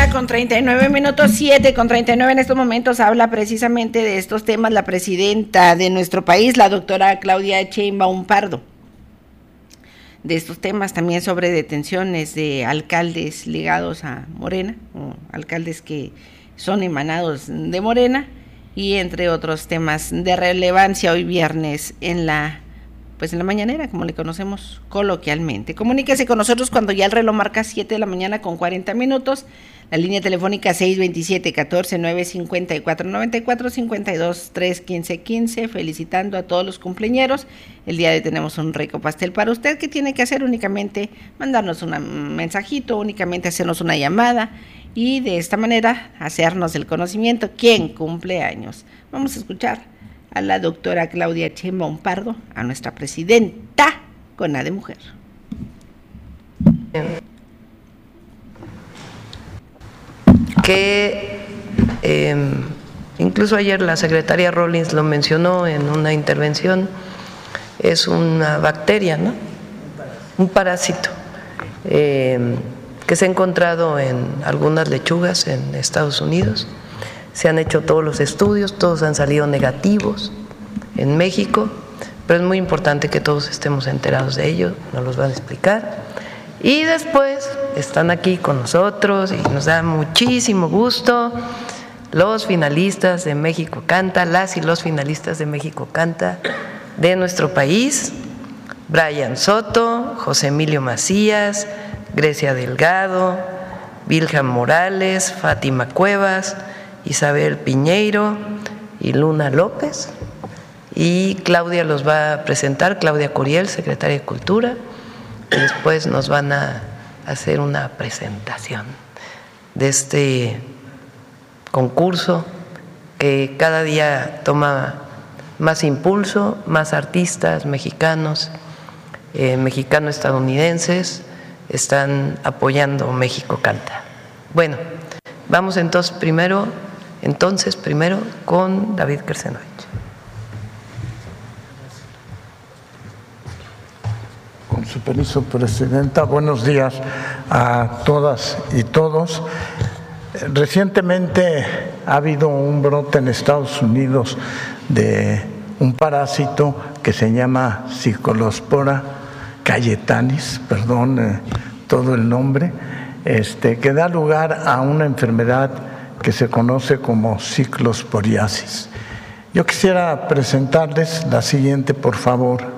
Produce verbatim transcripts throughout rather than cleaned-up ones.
mañana con treinta y nueve minutos, siete con treinta y nueve en estos momentos. Habla precisamente de estos temas la presidenta de nuestro país, la doctora Claudia Sheinbaum Pardo. De estos temas también sobre detenciones de alcaldes ligados a Morena, o alcaldes que son emanados de Morena, y entre otros temas de relevancia hoy viernes en la pues en la mañanera, como le conocemos coloquialmente. Comuníquese con nosotros cuando ya el reloj marca siete de la mañana con cuarenta minutos. La línea telefónica seis veintisiete, catorce, nueve cincuenta y cuatro, noventa y cuatro, cincuenta y dos, tres, quince, quince. Felicitando a todos los cumpleañeros. El día de hoy tenemos un rico pastel para usted. ¿Qué tiene que hacer? Únicamente mandarnos un mensajito, únicamente hacernos una llamada y de esta manera hacernos el conocimiento quién cumple años. Vamos a escuchar a la doctora Claudia Sheinbaum Pardo, a nuestra presidenta con A de Mujer. Que eh, incluso ayer la secretaria Rollins lo mencionó en una intervención, es una bacteria, ¿no? Un parásito eh, que se ha encontrado en algunas lechugas en Estados Unidos. Se han hecho todos los estudios, todos han salido negativos en México, pero es muy importante que todos estemos enterados de ello, nos los van a explicar. Y después están aquí con nosotros y nos da muchísimo gusto los finalistas de México Canta, las y los finalistas de México Canta de nuestro país: Brian Soto, José Emilio Macías, Grecia Delgado, Vilja Morales, Fátima Cuevas, Isabel Piñeiro y Luna López. Y Claudia los va a presentar, Claudia Curiel, secretaria de Cultura, y después nos van a hacer una presentación de este concurso que cada día toma más impulso, más artistas mexicanos, eh, mexicano-estadounidenses están apoyando México Canta. Bueno, vamos entonces primero, entonces primero con David Kersenovich. Con su permiso, Presidenta, buenos días a todas y todos. Recientemente ha habido un brote en Estados Unidos de un parásito que se llama Ciclospora cayetanis, perdón eh, todo el nombre, este, que da lugar a una enfermedad que se conoce como ciclosporiasis. Yo quisiera presentarles la siguiente, por favor.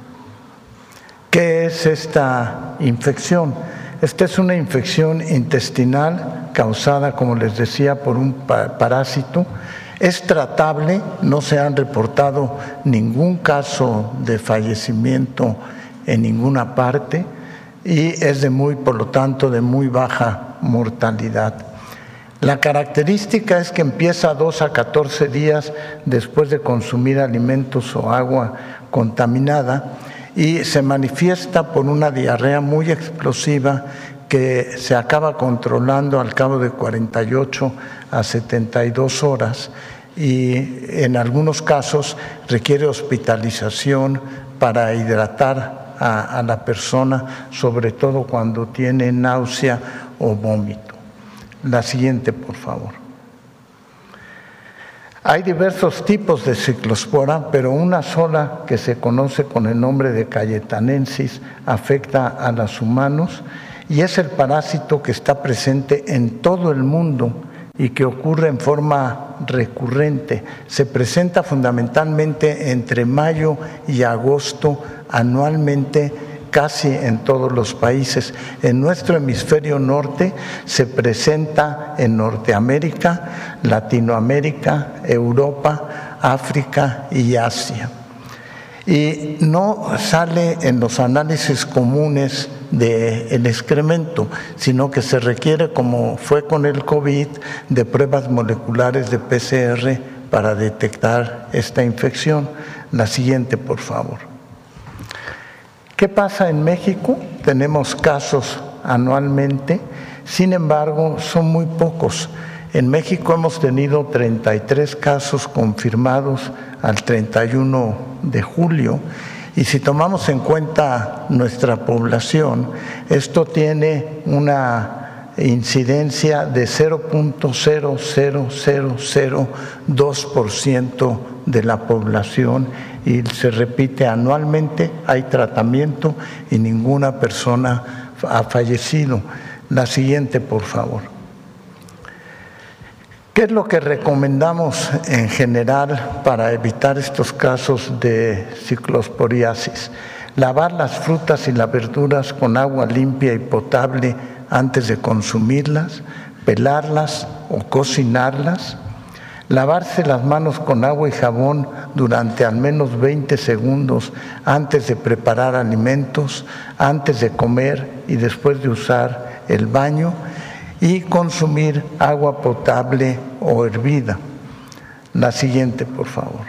¿Qué es esta infección? Esta es una infección intestinal causada, como les decía, por un parásito. Es tratable, no se han reportado ningún caso de fallecimiento en ninguna parte y es de muy, por lo tanto, de muy baja mortalidad. La característica es que empieza dos a catorce días después de consumir alimentos o agua contaminada y se manifiesta por una diarrea muy explosiva que se acaba controlando al cabo de cuarenta y ocho a setenta y dos horas y en algunos casos requiere hospitalización para hidratar a, a la persona, sobre todo cuando tiene náusea o vómito. La siguiente, por favor. Hay diversos tipos de ciclospora, pero una sola que se conoce con el nombre de cayetanensis afecta a los humanos y es el parásito que está presente en todo el mundo y que ocurre en forma recurrente. Se presenta fundamentalmente entre mayo y agosto anualmente casi en todos los países. En nuestro hemisferio norte se presenta en Norteamérica, Latinoamérica, Europa, África y Asia. Y no sale en los análisis comunes del excremento, sino que se requiere, como fue con el COVID, de pruebas moleculares de P C R para detectar esta infección. La siguiente, por favor. ¿Qué pasa en México? Tenemos casos anualmente, sin embargo, son muy pocos. En México hemos tenido treinta y tres casos confirmados al treinta y uno de julio y si tomamos en cuenta nuestra población, esto tiene una incidencia de cero punto cero cero cero cero dos por ciento de la población y se repite anualmente, hay tratamiento y ninguna persona ha fallecido. La siguiente, por favor. ¿Qué es lo que recomendamos en general para evitar estos casos de ciclosporiasis? Lavar las frutas y las verduras con agua limpia y potable antes de consumirlas, pelarlas o cocinarlas, lavarse las manos con agua y jabón durante al menos veinte segundos antes de preparar alimentos, antes de comer y después de usar el baño, y consumir agua potable o hervida. La siguiente, por favor.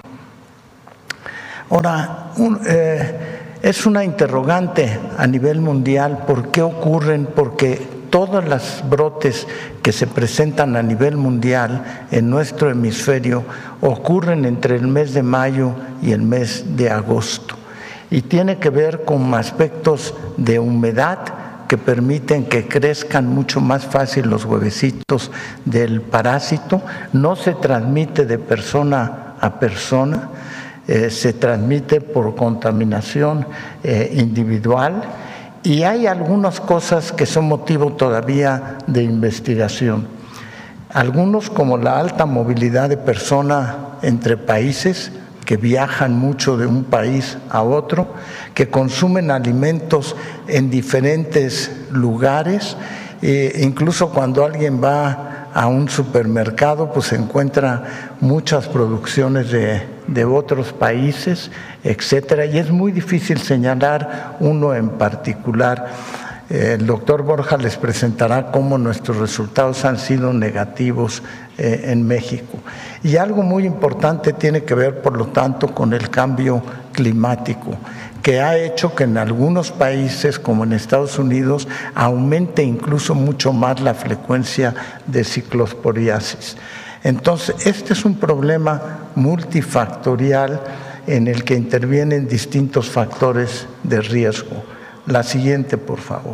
Ahora, un, eh, es una interrogante a nivel mundial por qué ocurren, porque todos los brotes que se presentan a nivel mundial en nuestro hemisferio ocurren entre el mes de mayo y el mes de agosto. Y tiene que ver con aspectos de humedad que permiten que crezcan mucho más fácil los huevecitos del parásito. No se transmite de persona a persona, eh, se transmite por contaminación eh, individual, y hay algunas cosas que son motivo todavía de investigación. Algunos, como la alta movilidad de personas entre países, que viajan mucho de un país a otro, que consumen alimentos en diferentes lugares, e incluso cuando alguien va a un supermercado, pues encuentra muchas producciones de, de otros países, etcétera, y es muy difícil señalar uno en particular. El doctor Borja les presentará cómo nuestros resultados han sido negativos eh, en México. Y algo muy importante tiene que ver, por lo tanto, con el cambio climático, que ha hecho que en algunos países, como en Estados Unidos, aumente incluso mucho más la frecuencia de ciclosporiasis. Entonces, este es un problema multifactorial en el que intervienen distintos factores de riesgo. La siguiente, por favor.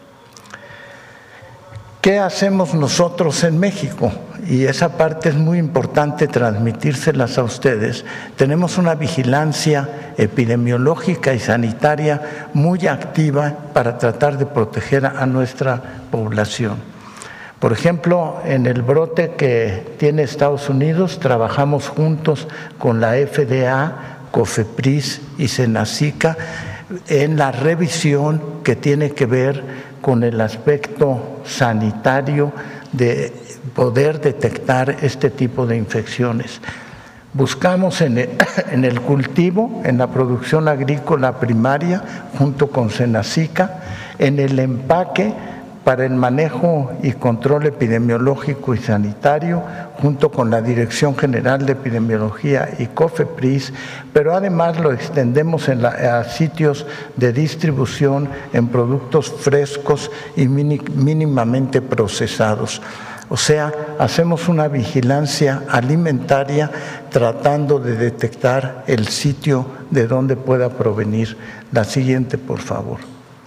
¿Qué hacemos nosotros en México? Y esa parte es muy importante transmitírselas a ustedes. Tenemos una vigilancia epidemiológica y sanitaria muy activa para tratar de proteger a nuestra población. Por ejemplo, en el brote que tiene Estados Unidos, trabajamos juntos con la F D A, COFEPRIS y SENACICA en la revisión que tiene que ver con el aspecto sanitario de poder detectar este tipo de infecciones. Buscamos en el, en el cultivo, en la producción agrícola primaria, junto con SENACICA, en el empaque para el manejo y control epidemiológico y sanitario, junto con la Dirección General de Epidemiología y COFEPRIS, pero además lo extendemos en la, a sitios de distribución en productos frescos y mini, mínimamente procesados. O sea, hacemos una vigilancia alimentaria tratando de detectar el sitio de donde pueda provenir. La siguiente, por favor.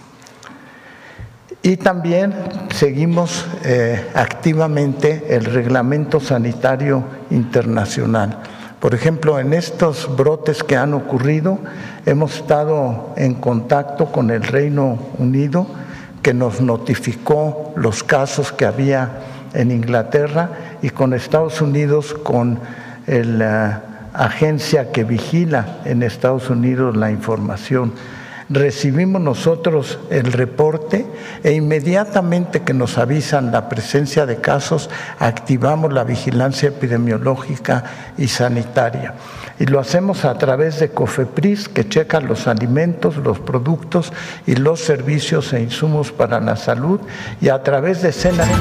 Y también seguimos eh, activamente el Reglamento Sanitario Internacional. Por ejemplo, en estos brotes que han ocurrido, hemos estado en contacto con el Reino Unido, que nos notificó los casos que había en Inglaterra, y con Estados Unidos, con la agencia que vigila en Estados Unidos la información. Recibimos nosotros el reporte e inmediatamente que nos avisan la presencia de casos, activamos la vigilancia epidemiológica y sanitaria. Y lo hacemos a través de COFEPRIS, que checa los alimentos, los productos y los servicios e insumos para la salud, y a través de SENACICA.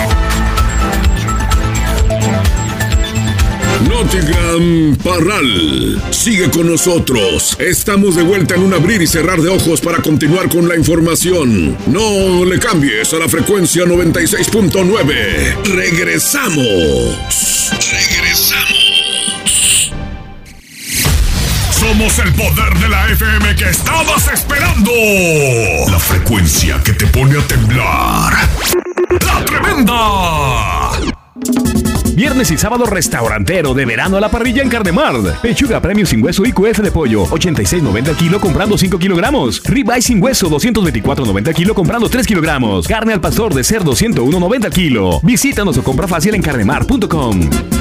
Nottingham Parral, sigue con nosotros. Estamos de vuelta en un abrir y cerrar de ojos para continuar con la información. No le cambies a la frecuencia noventa y seis punto nueve. Regresamos. Regresamos. Somos el poder de la F M que estabas esperando. La frecuencia que te pone a temblar. La Viernes y sábado restaurantero de verano a la parrilla en Carnemart. Pechuga premium sin hueso I Q F de pollo, ochenta y seis noventa el kilo comprando cinco kilogramos. Ribeye sin hueso, doscientos veinticuatro noventa el kilo comprando tres kilogramos. Carne al pastor de cerdo, ciento uno noventa el kilo. Visítanos o compra fácil en carnemart punto com.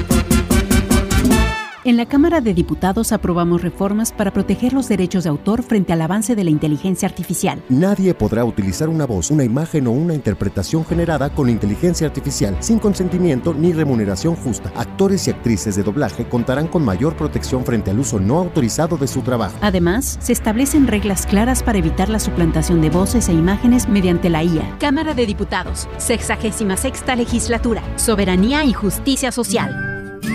En la Cámara de Diputados aprobamos reformas para proteger los derechos de autor frente al avance de la inteligencia artificial. Nadie podrá utilizar una voz, una imagen o una interpretación generada con inteligencia artificial sin consentimiento ni remuneración justa. Actores y actrices de doblaje contarán con mayor protección frente al uso no autorizado de su trabajo. Además, se establecen reglas claras para evitar la suplantación de voces e imágenes mediante la I A. Cámara de Diputados, sexagésima sexta legislatura, soberanía y justicia social.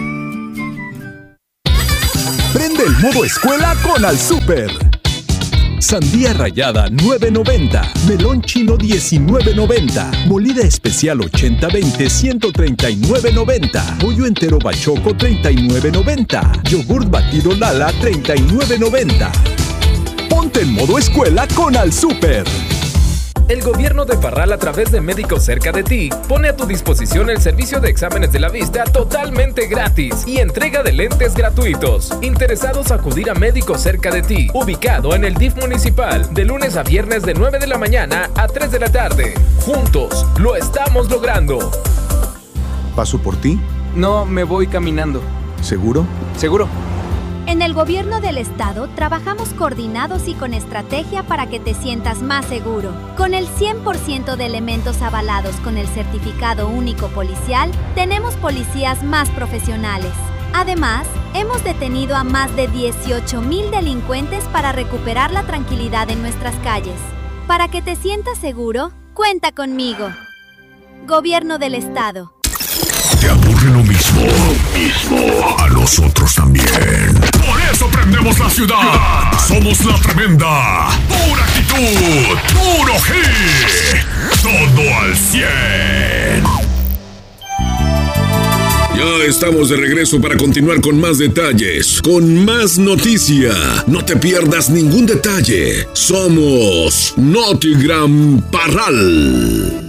Prende el modo escuela con Al Super. Sandía rallada nueve noventa, melón chino diecinueve noventa, molida especial ochenta veinte ciento treinta y nueve noventa, pollo entero bachoco treinta y nueve noventa, yogurt batido Lala treinta y nueve noventa. Ponte en modo escuela con Al Super. El gobierno de Parral, a través de Médicos Cerca de Ti, pone a tu disposición el servicio de exámenes de la vista totalmente gratis y entrega de lentes gratuitos. Interesados, acudir a Médicos Cerca de Ti, ubicado en el D I F municipal, de lunes a viernes de nueve de la mañana a tres de la tarde. Juntos, lo estamos logrando. ¿Paso por ti? No, me voy caminando. ¿Seguro? Seguro. En el gobierno del estado trabajamos coordinados y con estrategia para que te sientas más seguro. Con el cien por ciento de elementos avalados con el certificado único policial, tenemos policías más profesionales. Además, hemos detenido a más de dieciocho mil delincuentes para recuperar la tranquilidad en nuestras calles. Para que te sientas seguro, cuenta conmigo. Gobierno del estado. ¿Te aburre lo mismo? Lo mismo. A nosotros también. Por eso prendemos la ciudad. Somos la tremenda. Pura actitud. Puro hit. Todo al cien. Ya estamos de regreso para continuar con más detalles, con más noticia. No te pierdas ningún detalle. Somos Notigram Parral.